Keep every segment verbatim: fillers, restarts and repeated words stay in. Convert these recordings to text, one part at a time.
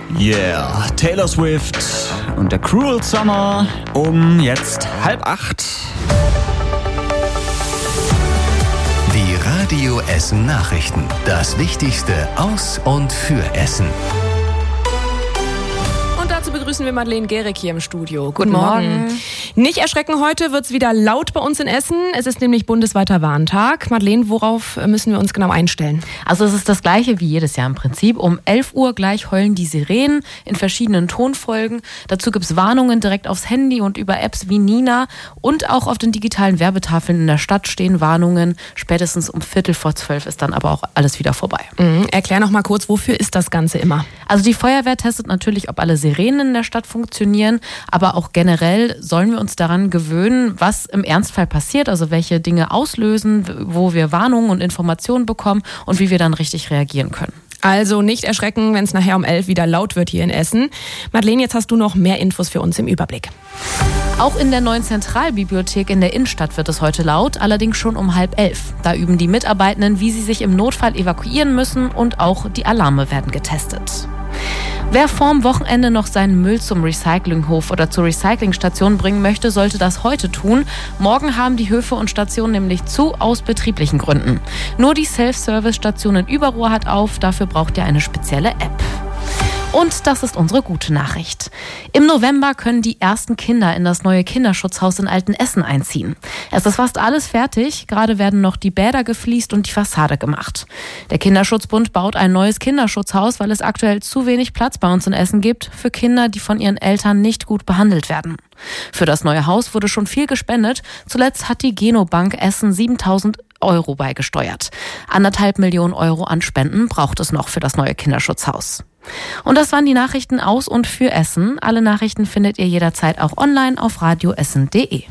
Yeah, Taylor Swift und der Cruel Summer um jetzt halb acht. Die Radio Essen Nachrichten. Das Wichtigste aus und für Essen. Dazu begrüßen wir Madeleine Gehrig hier im Studio. Guten, Guten Morgen. Morgen. Nicht erschrecken, heute wird es wieder laut bei uns in Essen. Es ist nämlich bundesweiter Warntag. Madeleine, worauf müssen wir uns genau einstellen? Also es ist das Gleiche wie jedes Jahr im Prinzip. Um elf Uhr gleich heulen die Sirenen in verschiedenen Tonfolgen. Dazu gibt es Warnungen direkt aufs Handy und über Apps wie Nina. Und auch auf den digitalen Werbetafeln in der Stadt stehen Warnungen. Spätestens um Viertel vor zwölf ist dann aber auch alles wieder vorbei. Mhm. Erklär noch mal kurz, wofür ist das Ganze immer? Also die Feuerwehr testet natürlich, ob alle Sirenen in der Stadt funktionieren, aber auch generell sollen wir uns daran gewöhnen, was im Ernstfall passiert, also welche Dinge auslösen, wo wir Warnungen und Informationen bekommen und wie wir dann richtig reagieren können. Also nicht erschrecken, wenn es nachher um elf wieder laut wird hier in Essen. Madeleine, jetzt hast du noch mehr Infos für uns im Überblick. Auch in der neuen Zentralbibliothek in der Innenstadt wird es heute laut, allerdings schon um halb elf. Da üben die Mitarbeitenden, wie sie sich im Notfall evakuieren müssen, und auch die Alarme werden getestet. Wer vorm Wochenende noch seinen Müll zum Recyclinghof oder zur Recyclingstation bringen möchte, sollte das heute tun. Morgen haben die Höfe und Stationen nämlich zu, aus betrieblichen Gründen. Nur die Self-Service-Station in Überruhr hat auf, dafür braucht ihr eine spezielle App. Und das ist unsere gute Nachricht. Im November können die ersten Kinder in das neue Kinderschutzhaus in Altenessen einziehen. Es ist fast alles fertig. Gerade werden noch die Bäder gefliest und die Fassade gemacht. Der Kinderschutzbund baut ein neues Kinderschutzhaus, weil es aktuell zu wenig Platz bei uns in Essen gibt für Kinder, die von ihren Eltern nicht gut behandelt werden. Für das neue Haus wurde schon viel gespendet. Zuletzt hat die Genobank Essen siebentausend Euro beigesteuert. Anderthalb Millionen Euro an Spenden braucht es noch für das neue Kinderschutzhaus. Und das waren die Nachrichten aus und für Essen. Alle Nachrichten findet ihr jederzeit auch online auf radioessen punkt de.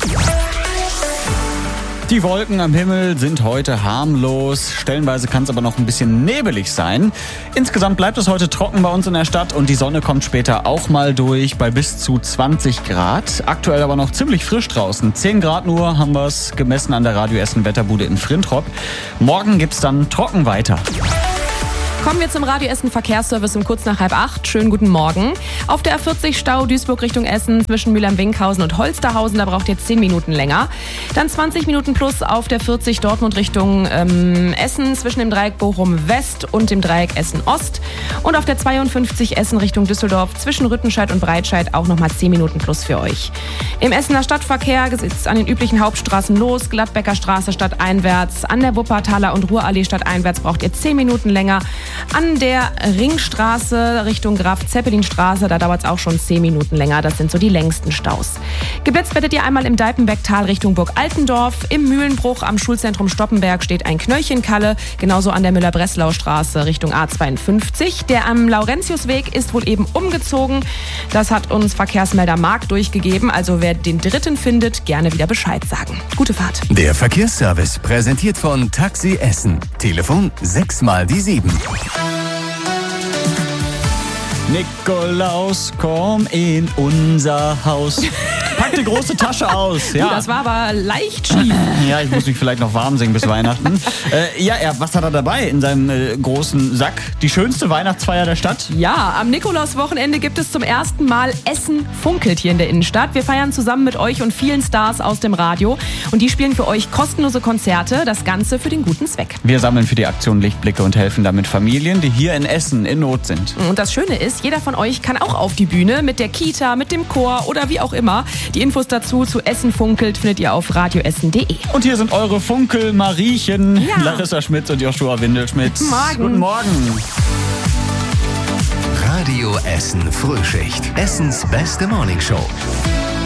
Die Wolken am Himmel sind heute harmlos. Stellenweise kann es aber noch ein bisschen nebelig sein. Insgesamt bleibt es heute trocken bei uns in der Stadt und die Sonne kommt später auch mal durch bei bis zu zwanzig Grad. Aktuell aber noch ziemlich frisch draußen. zehn Grad nur haben wir es gemessen an der Radio Essen Wetterbude in Frintrop. Morgen gibt's dann trocken weiter. Kommen wir zum Radio Essen Verkehrsservice um kurz nach halb acht. Schönen guten Morgen. Auf der A vierzig Stau Duisburg Richtung Essen zwischen Mülheim-Winkhausen und Holsterhausen, da braucht ihr zehn Minuten länger. Dann zwanzig Minuten plus auf der vierzig Dortmund Richtung ähm, Essen zwischen dem Dreieck Bochum West und dem Dreieck Essen Ost. Und auf der zweiundfünfzig Essen Richtung Düsseldorf zwischen Rüttenscheid und Breitscheid auch nochmal zehn Minuten plus für euch. Im Essener Stadtverkehr geht es an den üblichen Hauptstraßen los. Gladbecker Straße stadteinwärts, an der Wuppertaler und Ruhrallee stadteinwärts braucht ihr zehn Minuten länger. An der Ringstraße Richtung Graf-Zeppelin-Straße, da dauert es auch schon zehn Minuten länger. Das sind so die längsten Staus. Geblitzt werdet ihr einmal im Deipenbecktal Richtung Burg Altendorf. Im Mühlenbruch am Schulzentrum Stoppenberg steht ein Knöllchenkalle. Genauso an der Müller-Breslau-Straße Richtung A zweiundfünfzig. Der am Laurentiusweg ist wohl eben umgezogen. Das hat uns Verkehrsmelder Marc durchgegeben. Also wer den dritten findet, gerne wieder Bescheid sagen. Gute Fahrt. Der Verkehrsservice präsentiert von Taxi Essen. Telefon sechs mal die sieben. Nikolaus, komm in unser Haus. Pack die große Tasche aus. Ja. Uh, das war aber leicht schief. Ja, ich muss mich vielleicht noch warm singen bis Weihnachten. Äh, ja, er, was hat er dabei in seinem äh, großen Sack? Die schönste Weihnachtsfeier der Stadt? Ja, am Nikolauswochenende gibt es zum ersten Mal Essen funkelt hier in der Innenstadt. Wir feiern zusammen mit euch und vielen Stars aus dem Radio. Und die spielen für euch kostenlose Konzerte. Das Ganze für den guten Zweck. Wir sammeln für die Aktion Lichtblicke und helfen damit Familien, die hier in Essen in Not sind. Und das Schöne ist, jeder von euch kann auch auf die Bühne mit der Kita, mit dem Chor oder wie auch immer. Die Infos dazu zu Essen funkelt findet ihr auf radioessen punkt de. Und hier sind eure Funkel-Mariechen, ja. Larissa Schmitz und Joshua Windelschmidt. Guten Morgen. Guten Morgen. Radio Essen Frühschicht. Essens beste Morningshow.